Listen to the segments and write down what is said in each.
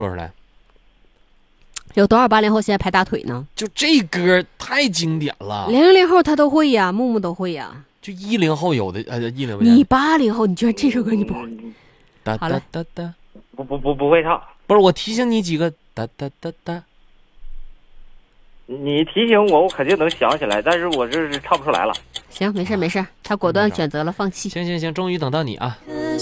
说出来。 有多少80后现在拍大腿呢？ 就这歌太经典了 ，00后他都会呀，木木都会呀。 就10后有的10 你80后，你居然这首歌你不会？ 哒好了， 哒哒， 不会唱。 不是我提醒你几个哒哒哒哒。 你提醒我，我肯定能想起来，但是我这是唱不出来了。 行，没事没事，他果断选择了放弃。 行，终于等到你啊！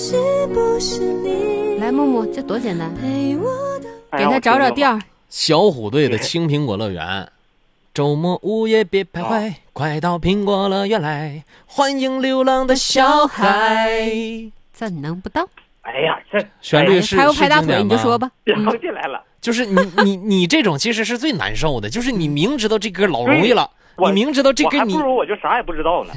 来，木木，这多简单， 给他找找调。 小虎队的《青苹果乐园》，周末午夜别徘徊，快到苹果乐园来，欢迎流浪的小孩。 怎能不到？ 哎呀，这旋律是拍不拍大腿你就说吧。 想起来了， 就是你这种其实是最难受的，就是你明知道这歌老容易了，你明知道这歌你还不如我就啥也不知道呢。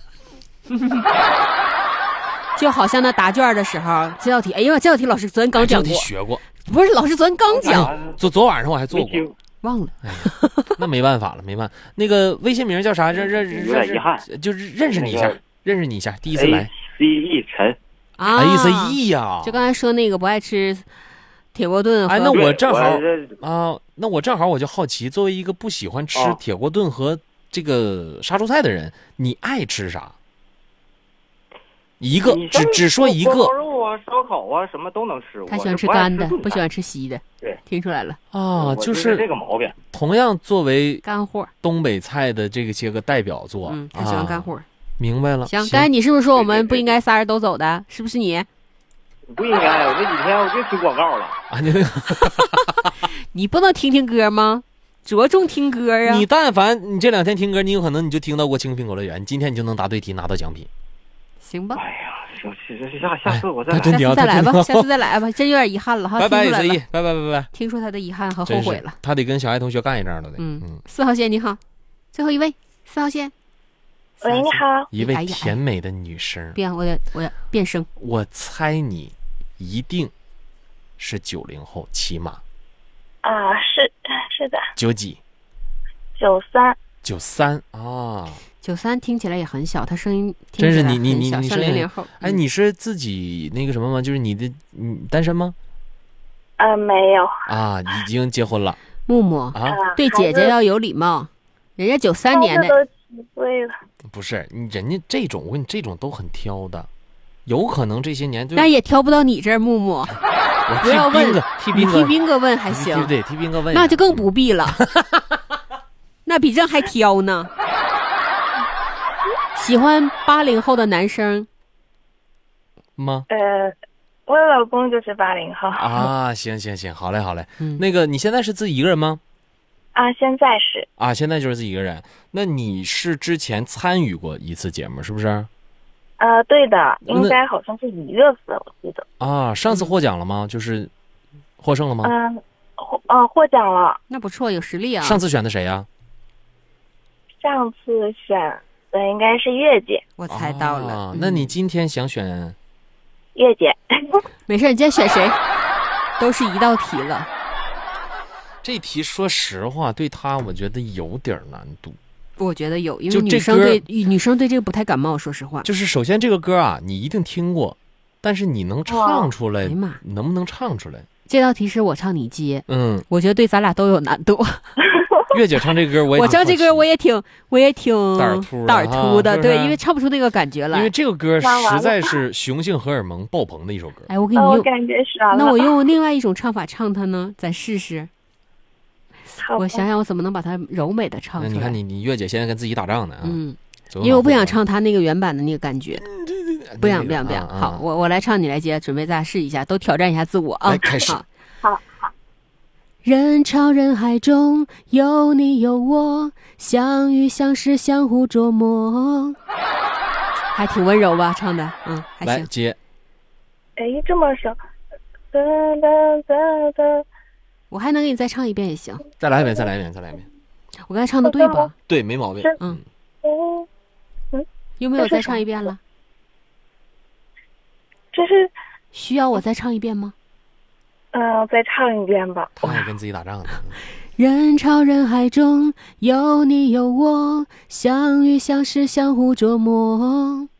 就好像那答卷的时候，这道题，哎呀，这道题老师昨天刚讲过， 学过， 不是老师昨天刚讲， 昨晚上我还做过， 忘了。 哎呀，那没办法了，没办法。那个微信名叫啥？ 有点遗憾， 就是认识你一下，第一次来。 ACE 陈啊 ，ACE 呀， 就刚才说那个不爱吃铁锅炖。 哎，那我正好啊，那我正好我就好奇，作为一个不喜欢吃铁锅炖和这个杀猪菜的人，你爱吃啥？一个只说一个。 锅包肉啊，烧烤啊，什么都能吃。 他喜欢吃干的，不喜欢吃稀的。 对， 听出来了啊，就是这个毛病。 同样作为干货东北菜的这些个代表作， 他喜欢干货。 明白了。 行，刚才你是不是说我们不应该仨人都走的？是不是你？ 不应该，我这几天我就听广告了。 啊， 你不能听听歌吗？着重听歌啊！ 你但凡你这2天听歌，你有可能你就听到过《青苹果乐园》，今天你就能答对题，拿到奖品。 行吧。 哎呀，行，下次我再来。 下次再来吧，下次再来吧，真有点遗憾了哈。 拜拜，ACE，拜。 听出他的遗憾和后悔了。 他得跟小爱同学干一仗了得。 4号线你好，最后一位4号线。 喂，你好。 一位甜美的女生。 我要变声。 我猜你一定是90后，起码。 啊，是的。 9几 ？93 啊。 93听起来也很小，他声音真是你像00后。 哎，你是自己那个什么吗？就是你单身吗？ 没有。 啊，已经结婚了。 木木啊， 对姐姐要有礼貌，人家93年的。 都几岁了？ 不是，人家这种，我跟你这种都很挑的，有可能这些年但也挑不到你这儿，木木。不要问， 替斌哥问还行， 对，替斌哥问， 那就更不必了，那比这还挑呢。喜欢80后的男生吗？ 我老公就是80后。 啊，行，好嘞。那个你现在是自己一个人吗？ 啊，现在是。 啊，现在就是自己一个人。那你是之前参与过一次节目是不是？ 对的，应该好像是1月份，我记得。 啊，上次获奖了吗？就是获胜了吗？ 获奖了。 那不错，有实力啊。 上次选的谁呀？ 上次选的应该是月姐。 我猜到了。 那你今天想选月姐？ 没事，你今天选谁都是一道题了。 这题说实话对他我觉得有点难度。 我觉得有，因为女生对这个不太感冒，说实话。 就是首先这个歌啊你一定听过，但是你能唱出来能不能唱出来？ 这道题是我唱你接。我觉得对咱俩都有难度。 月姐唱这歌我唱这歌我也挺胆儿突的，对，因为唱不出那个感觉来。 因为这个歌实在是雄性荷尔蒙爆棚的一首歌。 哎，我给你用， 我感觉是啊。 那我用另外一种唱法唱它呢，咱试试。我想想我怎么能把它柔美的唱出来。 你看你月姐现在跟自己打仗呢啊。 因为我不想唱他那个原版的那个感觉。不想。好，我来唱，你来接，准备咱俩试一下，都挑战一下自我啊。 来开始。 好。 人潮人海中有你有我，相遇相识相互琢磨。还挺温柔吧唱的。还行。 来接。 哎，这么少。 我还能给你再唱一遍也行。 再来一遍。 我刚才唱的对吧？ 对，没毛病。 有没有再唱一遍了？ 这是需要我再唱一遍吗？ 再唱一遍吧。 他还跟自己打仗呢。 人潮人海中有你有我，相遇相识相互琢磨。